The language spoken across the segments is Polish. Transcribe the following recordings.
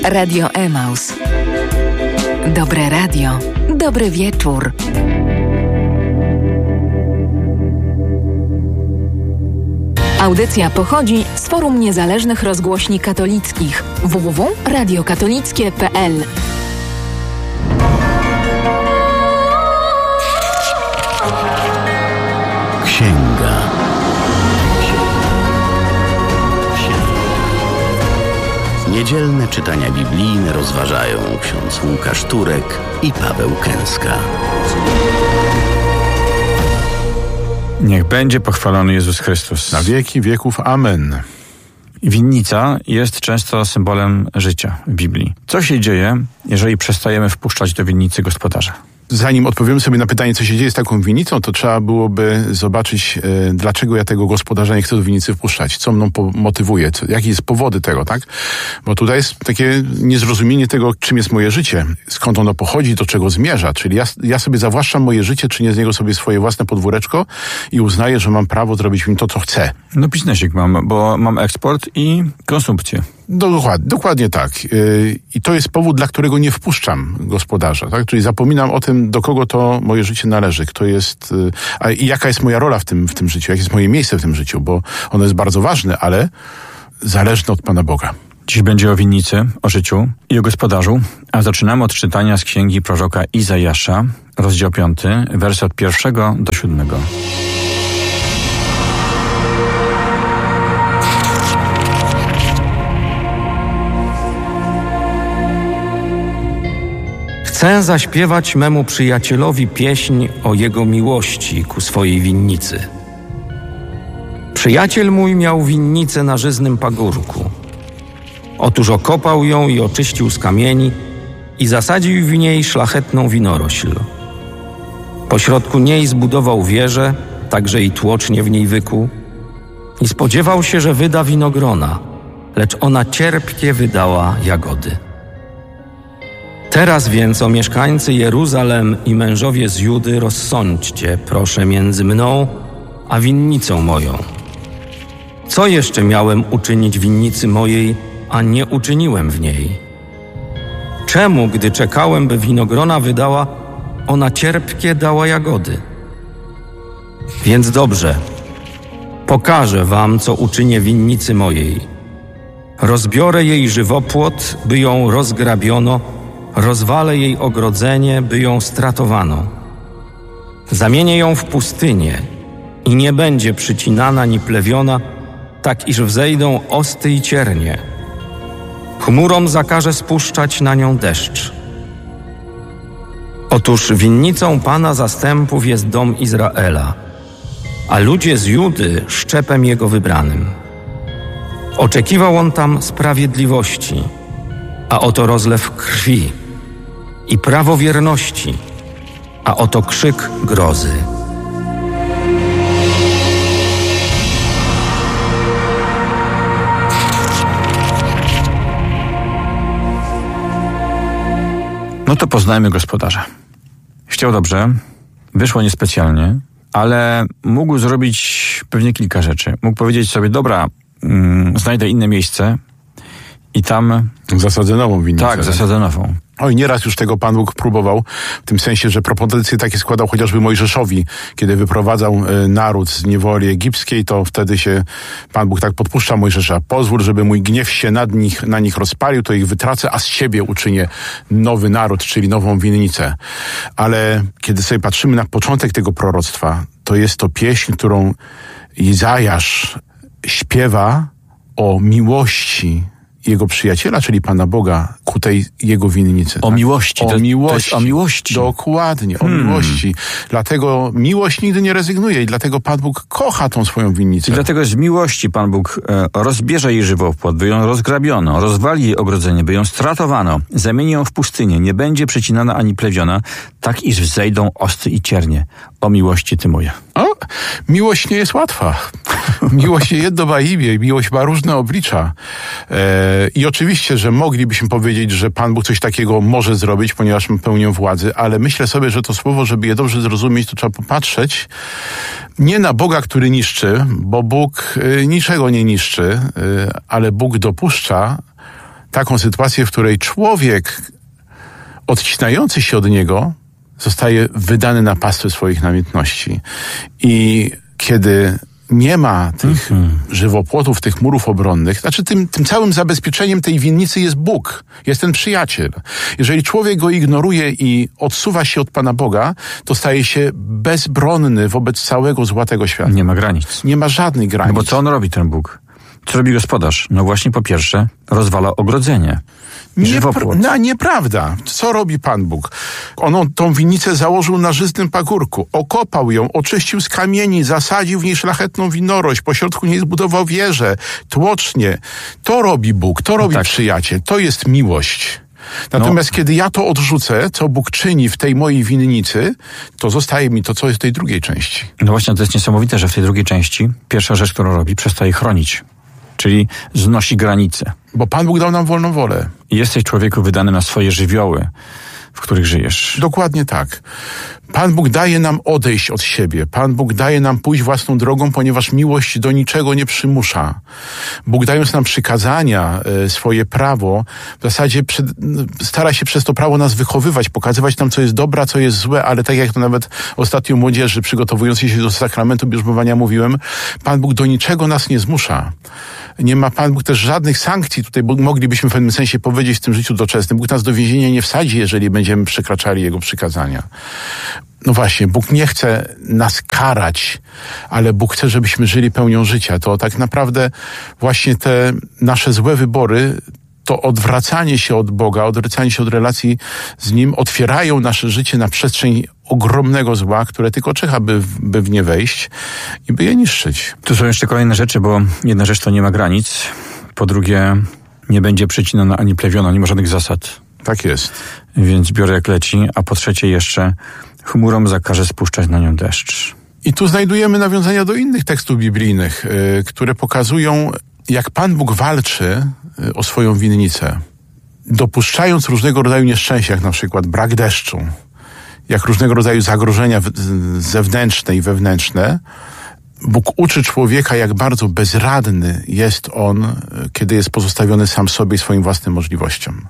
Radio Emaus. Dobre radio. Dobry wieczór. Audycja pochodzi z Forum Niezależnych Rozgłośni Katolickich www.radiokatolickie.pl. Księga. Niedzielne czytania biblijne rozważają ksiądz Łukasz Turek i Paweł Kęska. Niech będzie pochwalony Jezus Chrystus. Na wieki wieków. Amen. Winnica jest często symbolem życia w Biblii. Co się dzieje, jeżeli przestajemy wpuszczać do winnicy gospodarza? Zanim odpowiemy sobie na pytanie, co się dzieje z taką winnicą, to trzeba byłoby zobaczyć, dlaczego ja tego gospodarza nie chcę do winnicy wpuszczać. Co mną motywuje, jakie jest powody tego, tak? Bo tutaj jest takie niezrozumienie tego, czym jest moje życie, skąd ono pochodzi, do czego zmierza. Czyli ja sobie zawłaszczam moje życie, czynię z niego sobie swoje własne podwóreczko i uznaję, że mam prawo zrobić w nim to, co chcę. No biznesik mam, bo mam eksport i konsumpcję. Dokładnie tak. I to jest powód, dla którego nie wpuszczam gospodarza, tak? Czyli zapominam o tym, do kogo to moje życie należy, kto jest, i jaka jest moja rola w tym życiu, jakie jest moje miejsce w tym życiu, bo ono jest bardzo ważne, ale zależne od Pana Boga. Dziś będzie o winnicy, o życiu i o gospodarzu, a zaczynamy od czytania z księgi proroka Izajasza, rozdział 5, wersy od 1 do 7. Chcę zaśpiewać memu przyjacielowi pieśń o jego miłości ku swojej winnicy. Przyjaciel mój miał winnicę na żyznym pagórku. Otóż okopał ją i oczyścił z kamieni i zasadził w niej szlachetną winorośl. Pośrodku niej zbudował wieżę, także i tłocznie w niej wykuł i spodziewał się, że wyda winogrona, lecz ona cierpkie wydała jagody. Teraz więc, o mieszkańcy Jeruzalem i mężowie z Judy, rozsądźcie, proszę, między mną a winnicą moją. Co jeszcze miałem uczynić winnicy mojej, a nie uczyniłem w niej? Czemu, gdy czekałem, by winogrona wydała, ona cierpkie dała jagody? Więc dobrze, pokażę wam, co uczynię winnicy mojej. Rozbiorę jej żywopłot, by ją rozgrabiono, rozwalę jej ogrodzenie, by ją stratowano. Zamienię ją w pustynię i nie będzie przycinana ni plewiona, tak iż wzejdą osty i ciernie. Chmurom zakażę spuszczać na nią deszcz. Otóż winnicą Pana zastępów jest dom Izraela, a ludzie z Judy szczepem Jego wybranym. Oczekiwał on tam sprawiedliwości, a oto rozlew krwi, i prawowierności, a oto krzyk grozy. No to poznajmy gospodarza. Chciał dobrze, wyszło niespecjalnie, ale mógł zrobić pewnie kilka rzeczy. Mógł powiedzieć sobie, dobra, znajdę inne miejsce i tam Zasadzę nową winnicę. Tak, zasadzę nową. Oj, nieraz już tego Pan Bóg próbował, w tym sensie, że propozycje takie składał chociażby Mojżeszowi, kiedy wyprowadzał naród z niewoli egipskiej, to wtedy się Pan Bóg tak podpuszcza Mojżesza. Pozwól, żeby mój gniew się na nich rozpalił, to ich wytracę, a z siebie uczynię nowy naród, czyli nową winnicę. Ale kiedy sobie patrzymy na początek tego proroctwa, to jest to pieśń, którą Izajasz śpiewa o miłości jego przyjaciela, czyli Pana Boga, ku tej jego winnicy. O miłości. O miłości. To jest o miłości. Dokładnie, o miłości. Dlatego miłość nigdy nie rezygnuje i dlatego Pan Bóg kocha tą swoją winnicę. I dlatego z miłości Pan Bóg rozbierze jej żywopłot, by ją rozgrabiono, rozwali jej ogrodzenie, by ją stratowano, zamieni ją w pustynię, nie będzie przecinana ani plewiona, tak iż wzejdą osty i ciernie. O miłości Ty moja. O, miłość nie jest łatwa. Miłość jedno ma imię, miłość ma różne oblicza. I oczywiście, że moglibyśmy powiedzieć, że Pan Bóg coś takiego może zrobić, ponieważ ma pełnię władzy, ale myślę sobie, że to słowo, żeby je dobrze zrozumieć, to trzeba popatrzeć nie na Boga, który niszczy, bo Bóg niczego nie niszczy, ale Bóg dopuszcza taką sytuację, w której człowiek odcinający się od niego zostaje wydany na pastwę swoich namiętności. I kiedy nie ma tych żywopłotów, tych murów obronnych, znaczy tym całym zabezpieczeniem tej winnicy jest Bóg, jest ten przyjaciel. Jeżeli człowiek go ignoruje i odsuwa się od Pana Boga, to staje się bezbronny wobec całego zła tego świata. Nie ma granic. Nie ma żadnych granic. No bo co on robi, ten Bóg? Co robi gospodarz? No właśnie po pierwsze rozwala ogrodzenie. Nieprawda. Co robi Pan Bóg? On tą winnicę założył na żyznym pagórku, okopał ją, oczyścił z kamieni, zasadził w niej szlachetną winorość, pośrodku niej zbudował wieżę, tłocznie. To robi Bóg, to robi przyjaciel, to jest miłość. Natomiast kiedy ja to odrzucę, co Bóg czyni w tej mojej winnicy, to zostaje mi to, co jest w tej drugiej części. No właśnie, to jest niesamowite, że w tej drugiej części pierwsza rzecz, którą robi, przestaje chronić. Czyli znosi granice. Bo Pan Bóg dał nam wolną wolę. I jesteś, człowieku, wydany na swoje żywioły, w których żyjesz. Dokładnie tak. Pan Bóg daje nam odejść od siebie. Pan Bóg daje nam pójść własną drogą, ponieważ miłość do niczego nie przymusza. Bóg, dając nam przykazania, swoje prawo, w zasadzie stara się przez to prawo nas wychowywać, pokazywać nam, co jest dobre, co jest złe, ale tak jak to nawet ostatnio młodzieży przygotowującej się do sakramentu bierzmowania mówiłem, Pan Bóg do niczego nas nie zmusza. Nie ma Pan Bóg też żadnych sankcji, tutaj moglibyśmy w pewnym sensie powiedzieć, w tym życiu doczesnym. Bóg nas do więzienia nie wsadzi, jeżeli będziemy przekraczali Jego przykazania. No właśnie, Bóg nie chce nas karać, ale Bóg chce, żebyśmy żyli pełnią życia. To tak naprawdę właśnie te nasze złe wybory, to odwracanie się od Boga, odwracanie się od relacji z Nim otwierają nasze życie na przestrzeń ogromnego zła, które tylko czeka, by w nie wejść i by je niszczyć. Tu są jeszcze kolejne rzeczy, bo jedna rzecz to nie ma granic, po drugie nie będzie przecinana ani plewiona, nie ma żadnych zasad. Tak jest. Więc biorę jak leci, a po trzecie jeszcze chmurom zakaże spuszczać na nią deszcz. I tu znajdujemy nawiązania do innych tekstów biblijnych, które pokazują, jak Pan Bóg walczy o swoją winnicę, dopuszczając różnego rodzaju nieszczęścia, jak na przykład brak deszczu, jak różnego rodzaju zagrożenia zewnętrzne i wewnętrzne. Bóg uczy człowieka, jak bardzo bezradny jest on, kiedy jest pozostawiony sam sobie i swoim własnym możliwościom.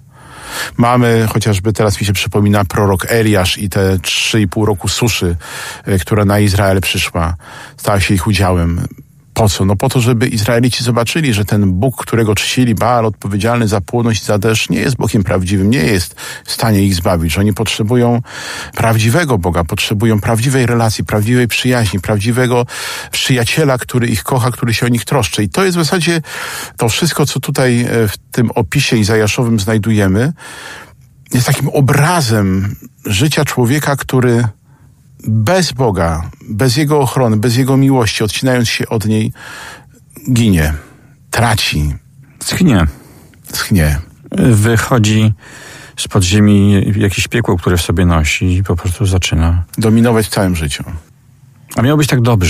Mamy, chociażby teraz mi się przypomina prorok Eliasz i te 3,5 roku suszy, która na Izrael przyszła, stała się ich udziałem. Po co? No po to, żeby Izraelici zobaczyli, że ten Bóg, którego czcili, Baal, odpowiedzialny za płodność i za deszcz, nie jest Bogiem prawdziwym, nie jest w stanie ich zbawić. Oni potrzebują prawdziwego Boga, potrzebują prawdziwej relacji, prawdziwej przyjaźni, prawdziwego przyjaciela, który ich kocha, który się o nich troszczy. I to jest w zasadzie to wszystko, co tutaj w tym opisie izajaszowym znajdujemy, jest takim obrazem życia człowieka, który bez Boga, bez Jego ochrony, bez Jego miłości, odcinając się od niej, ginie, traci. Schnie. Wychodzi spod ziemi jakieś piekło, które w sobie nosi i po prostu zaczyna dominować w całym życiu. A miało być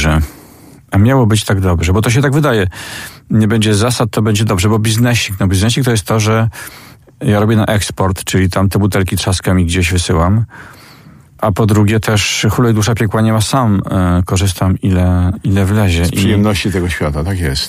tak dobrze, bo to się tak wydaje. Nie będzie zasad, to będzie dobrze, bo biznesik. No biznesik to jest to, że ja robię na eksport, czyli tam te butelki trzaskam i gdzieś wysyłam. A po drugie też hulaj dusza piekła nie ma, sam korzystam ile wlezie. Z przyjemności tego świata, tak jest.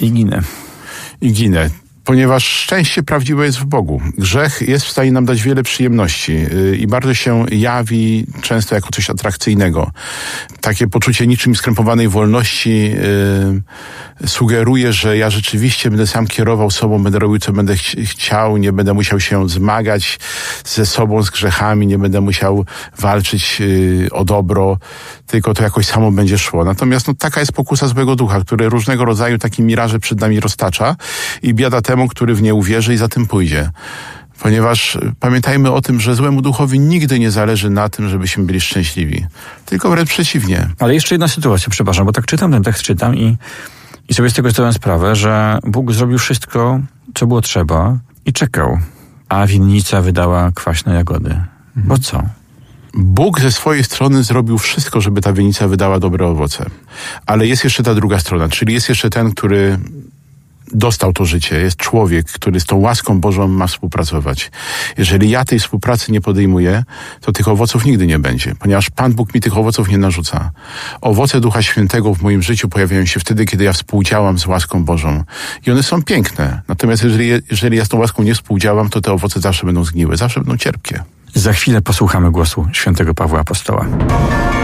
I ginę. Ponieważ szczęście prawdziwe jest w Bogu. Grzech jest w stanie nam dać wiele przyjemności i bardzo się jawi często jako coś atrakcyjnego. Takie poczucie niczym skrępowanej wolności sugeruje, że ja rzeczywiście będę sam kierował sobą, będę robił, co będę chciał, nie będę musiał się zmagać ze sobą, z grzechami, nie będę musiał walczyć o dobro, tylko to jakoś samo będzie szło. Natomiast taka jest pokusa złego ducha, który różnego rodzaju takie miraże przed nami roztacza i biada temu, który w nie uwierzy i za tym pójdzie. Ponieważ pamiętajmy o tym, że złemu duchowi nigdy nie zależy na tym, żebyśmy byli szczęśliwi. Tylko wręcz przeciwnie. Ale jeszcze jedna sytuacja, przepraszam, bo tak ten tekst czytam i sobie z tego zdałem sprawę, że Bóg zrobił wszystko, co było trzeba i czekał. A winnica wydała kwaśne jagody. Bo co? Bóg ze swojej strony zrobił wszystko, żeby ta winnica wydała dobre owoce. Ale jest jeszcze ta druga strona, czyli jest jeszcze ten, który dostał to życie, jest człowiek, który z tą łaską Bożą ma współpracować. Jeżeli ja tej współpracy nie podejmuję, to tych owoców nigdy nie będzie, ponieważ Pan Bóg mi tych owoców nie narzuca. Owoce Ducha Świętego w moim życiu pojawiają się wtedy, kiedy ja współdziałam z łaską Bożą. I one są piękne. Natomiast jeżeli ja z tą łaską nie współdziałam, to te owoce zawsze będą zgniłe, zawsze będą cierpkie. Za chwilę posłuchamy głosu świętego Pawła Apostoła.